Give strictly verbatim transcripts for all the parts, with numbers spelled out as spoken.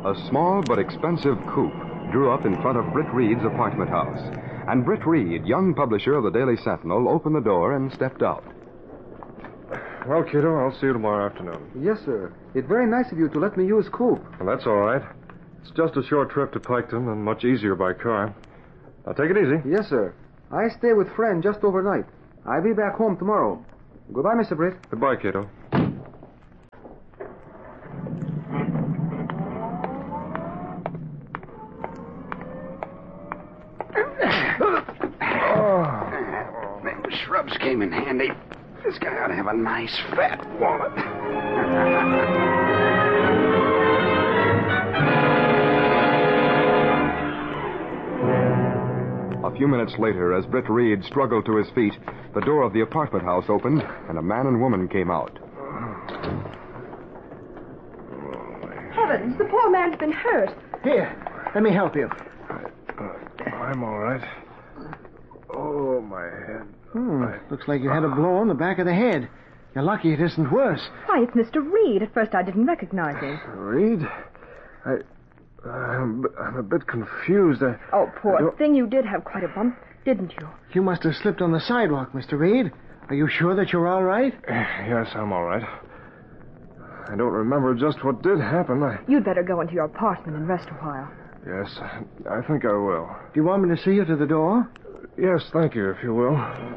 A small but expensive coupe drew up in front of Britt Reed's apartment house. And Britt Reed, young publisher of the Daily Sentinel, opened the door and stepped out. Well, kiddo, I'll see you tomorrow afternoon. Yes, sir. It's very nice of you to let me use coupe. Well, that's all right. It's just a short trip to Piketon and much easier by car. Now, take it easy. Yes, sir. I stay with friend just overnight. I'll be back home tomorrow. Goodbye, Mister Britt. Goodbye, kiddo. Them shrubs came in handy. This guy ought to have a nice fat wallet. A few minutes later, as Britt Reed struggled to his feet, the door of the apartment house opened, and a man and woman came out. Heavens, the poor man's been hurt. Here, let me help you. I, uh, I'm all right. Oh, my head. Hmm, I... looks like you had a blow on the back of the head. You're lucky it isn't worse. Why, it's Mister Reed. At first I didn't recognize him. Reed? I... I'm, I'm a bit confused. I, Oh, poor I don't- thing, you did have quite a bump, didn't you? You must have slipped on the sidewalk, Mister Reed. Are you sure that you're all right? Yes, I'm all right. I don't remember just what did happen. I... You'd better go into your apartment and rest a while. Yes, I think I will. Do you want me to see you to the door? Yes, thank you, if you will.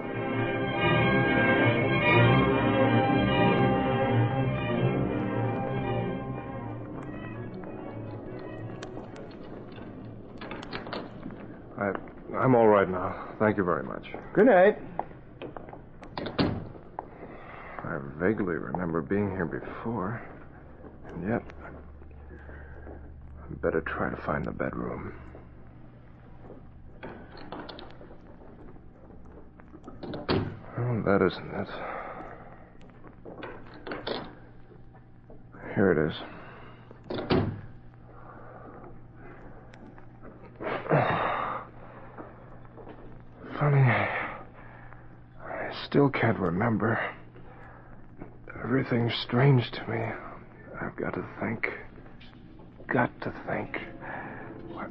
I, I'm all right now. Thank you very much. Good night. I vaguely remember being here before, and yet I'd better try to find the bedroom. Oh, that isn't it. Here it is. Funny, I still can't remember. Everything's strange to me. I've got to think. Got to think. What?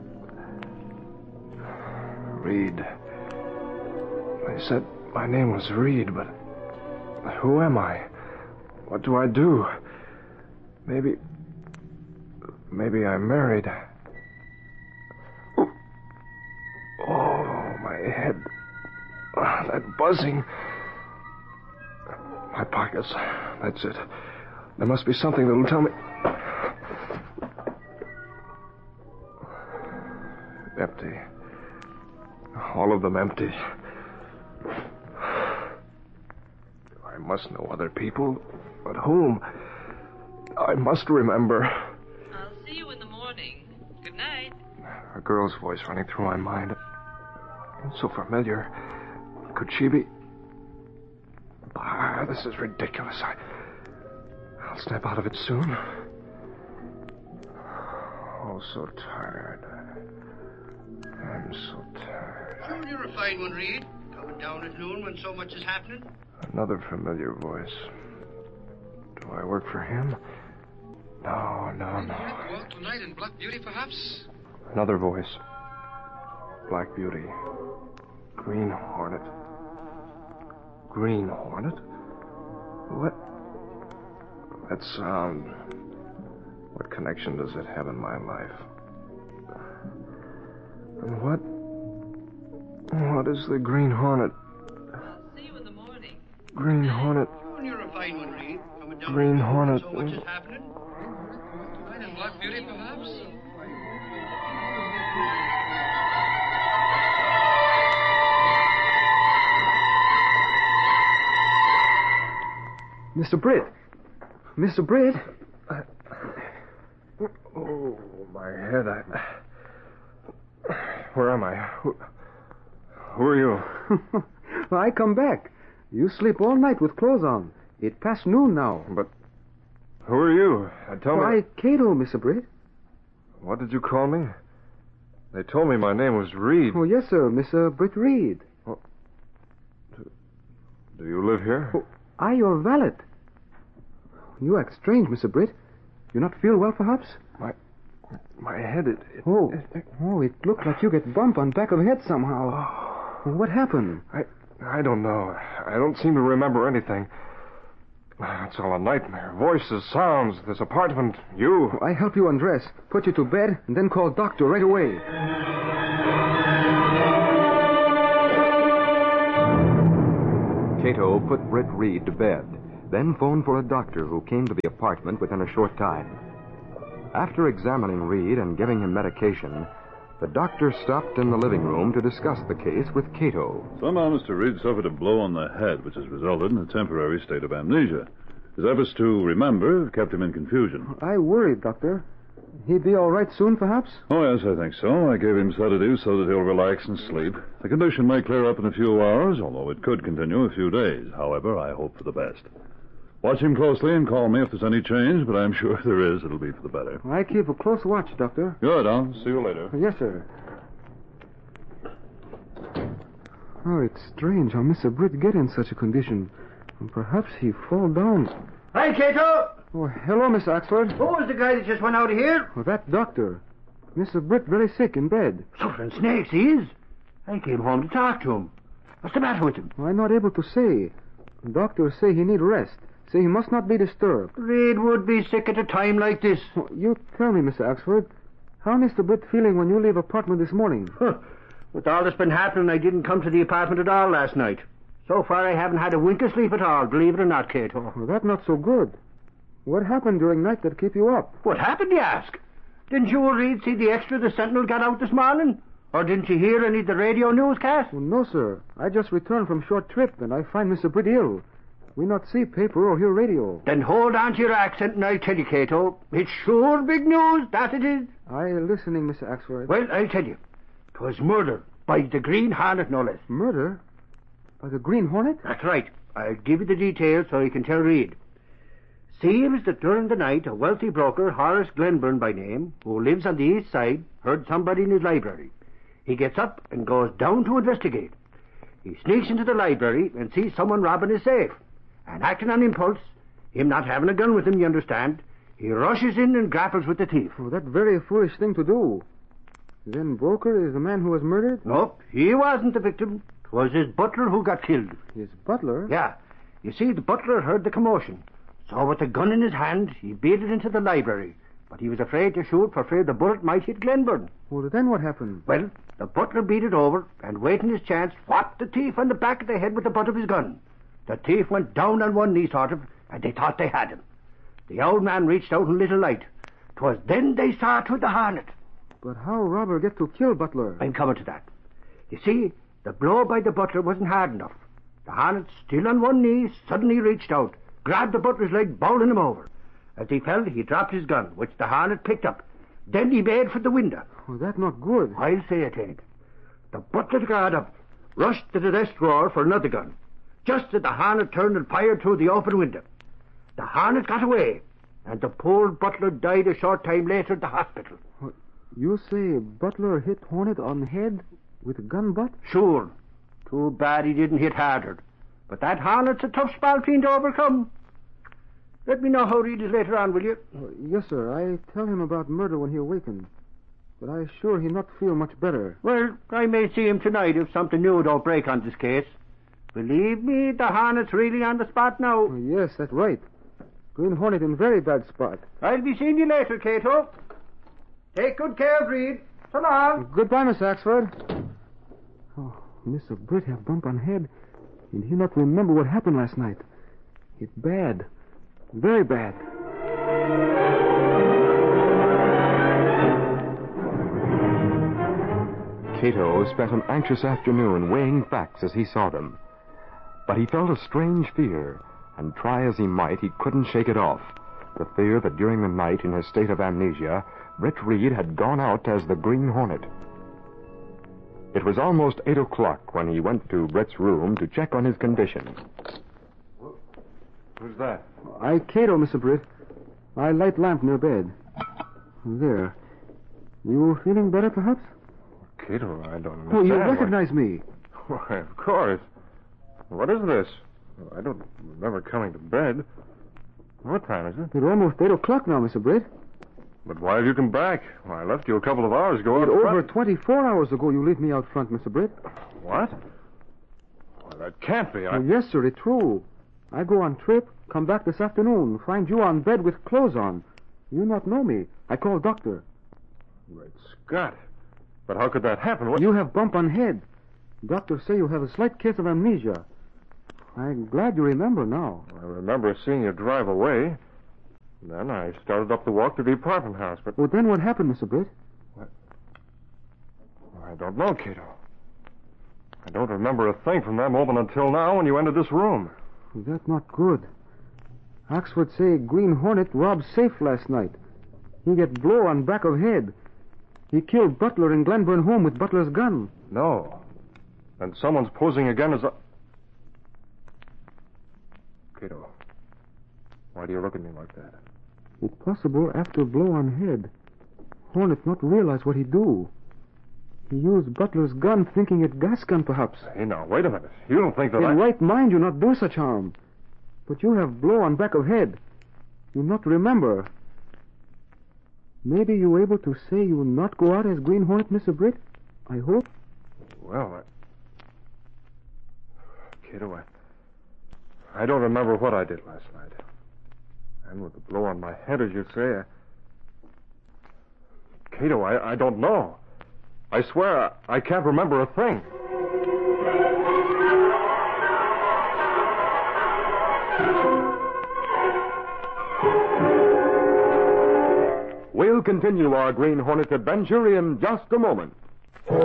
Reed. They said my name was Reed, but who am I? What do I do? Maybe... Maybe I'm married. Oh, my head. Oh, that buzzing. My pockets. That's it. There must be something that'll tell me... Empty. All of them empty. I must know other people. But whom? I must remember. I'll see you in the morning. Good night. A girl's voice running through my mind. So familiar. Could she be... Ah, this is ridiculous. I... I'll snap out of it soon. Oh, so tired. I'm so tired. Sure, you're a fine one, Reed. Coming down at noon when so much is happening. Another familiar voice. Do I work for him? No, no, no. Go out tonight in Black Beauty, perhaps? Another voice. Black Beauty. Green Hornet. Green Hornet? What? That sound. What connection does it have in my life? And what? What is the Green Hornet? I'll see you in the morning. Green Hornet. Sure, you're a fine one, Reed. Coming down Green at noon Hornet. when so much is happening. Tonight in Black Beauty, perhaps? Mister Britt. Mister Britt. I... Oh, my head. I... Where am I? Who, Who are you? I come back. You sleep all night with clothes on. It past noon now. But who are you? Uh, tell Why, me. Cato, Mister Britt. What did you call me? They told me my name was Reed. Oh, yes, sir. Mister Britt Reed. Oh. Do, do you live here? Oh, I your valet. You act strange, Mister Britt. You not feel well, perhaps? My My head, it... it Oh, it- oh, it looked like you get bumped on back of the head somehow. What happened? I, I don't know. I don't seem to remember anything. It's all a nightmare. Voices, sounds, this apartment, you. I help you undress, put you to bed, and then call doctor right away. Cato put Britt Reed to bed, then phoned for a doctor who came to the apartment within a short time. After examining Reed and giving him medication, the doctor stopped in the living room to discuss the case with Cato. Somehow Mister Reed suffered a blow on the head, which has resulted in a temporary state of amnesia. His efforts to remember have kept him in confusion. I worried, Doctor. He'd be all right soon, perhaps? Oh, yes, I think so. I gave him sedatives so that he'll relax and sleep. The condition may clear up in a few hours, although it could continue a few days. However, I hope for the best. Watch him closely and call me if there's any change, but I'm sure if there is, it'll be for the better. I keep a close watch, Doctor. Good. I'll see you later. Yes, sir. Oh, it's strange how Mister Britt get in such a condition. And perhaps he fall down. Hi, Cato! Oh, hello, Miss Axford. Who was the guy that just went out of here? Oh, that doctor. Mister Britt very sick in bed. Suffering snakes, he is. I came home to talk to him. What's the matter with him? I'm not able to say. Doctors say he need rest. Say he must not be disturbed. Reed would be sick at a time like this. Oh, you tell me, Mister Axford, how Mister Britt feeling when you leave apartment this morning? Huh. With all that's been happening, I didn't come to the apartment at all last night. So far, I haven't had a wink of sleep at all, believe it or not, Cato. Well, that's not so good. What happened during night that keep you up? What happened, you ask? Didn't you or Reed see the extra the Sentinel got out this morning? Or didn't you hear any of the radio newscast? Well, no, sir. I just returned from short trip, and I find Mister Britt ill. We not see paper or hear radio. Then hold on to your accent, and I'll tell you, Cato. It's sure big news, that it is. I listening, Mister Axford. Well, I'll tell you. 'Twas murder by the Green Hornet, no less. Murder? By the Green Hornet? That's right. I'll give you the details so you can tell Reed. Seems that during the night, a wealthy broker, Horace Glenburn by name, who lives on the east side, heard somebody in his library. He gets up and goes down to investigate. He sneaks into the library and sees someone robbing his safe. And acting on impulse, him not having a gun with him, you understand, he rushes in and grapples with the thief. Oh, that very foolish thing to do. Then Broker is the man who was murdered? Nope, he wasn't the victim. 'Twas his butler who got killed. His butler? Yeah. You see, the butler heard the commotion. So with the gun in his hand, he beat it into the library. But he was afraid to shoot for fear the bullet might hit Glenburn. Well, then what happened? Well, the butler beat it over and, waiting his chance, whacked the thief on the back of the head with the butt of his gun. The thief went down on one knee, sort of, and they thought they had him. The old man reached out and lit a light. 'Twas then they saw it with the Hornet. But how robber get to kill Butler? I'm coming to that. You see, the blow by the butler wasn't hard enough. The Hornet, still on one knee, suddenly reached out, grabbed the butler's leg, bowling him over. As he fell, he dropped his gun, which the Hornet picked up. Then he made for the window. Oh, that's not good. I'll say it ain't. The butler got up, rushed to the desk drawer for another gun. Just as the Hornet turned and fired through the open window. The Hornet got away, and the poor butler died a short time later at the hospital. You say Butler hit Hornet on the head with a gun butt? Sure. Too bad he didn't hit harder. But that Hornet's a tough spalpeen to overcome. Let me know how Reed is later on, will you? Uh, yes, sir. I tell him about murder when he awaken. But I sure he not feel much better. Well, I may see him tonight if something new don't break on this case. Believe me, the Hornet's really on the spot now. Oh, yes, that's right. Green Hornet in very bad spot. I'll be seeing you later, Cato. Take good care of Reed. So long. Goodbye, Miss Axford. Oh, Mister Britt have bump on head, and he not remember what happened last night. It's bad. Very bad. Cato spent an anxious afternoon weighing facts as he saw them. But he felt a strange fear, and try as he might, he couldn't shake it off. The fear that during the night, in his state of amnesia, Britt Reed had gone out as the Green Hornet. It was almost eight o'clock when he went to Britt's room to check on his condition. Who's that? I Cato, Mister Britt. I light lamp near bed. There. You feeling better, perhaps? Cato, I don't understand. Oh, you Why- recognize me. Why, of course. What is this? I don't remember coming to bed. What time is it? It's almost eight o'clock now, Mister Britt. But why have you come back? Well, I left you a couple of hours ago. But out over front. twenty-four hours ago, you leave me out front, Mister Britt. What? Well, that can't be. I... Oh, yes, sir, it's true. I go on trip, come back this afternoon, find you on bed with clothes on. You not know me. I call doctor. Great Scott. But how could that happen? What... You have bump on head. Doctor say you have a slight case of amnesia. I'm glad you remember now. I remember seeing you drive away. Then I started up the walk to the apartment house, but... Well, then what happened, Mister Britt? What? I don't know, Cato. I don't remember a thing from that moment until now when you entered this room. That's not good. Oxford say Green Hornet robbed safe last night. He get blow on back of head. He killed Butler in Glenburn home with Butler's gun. No. And someone's posing again as a... Cato, why do you look at me like that? It's possible after blow on head, Hornet not realize what he do. He used Butler's gun thinking it gas gun, perhaps. Hey, now, wait a minute. You don't think that In I... right mind, you not do such harm. But you have blow on back of head. You not remember. Maybe you able to say you will not go out as Green Hornet, Mister Britt? I hope. Well, I... Cato, I... I don't remember what I did last night. And with the blow on my head, as you say, I... Cato, I, I don't know. I swear I, I can't remember a thing. We'll continue our Green Hornet adventure in just a moment.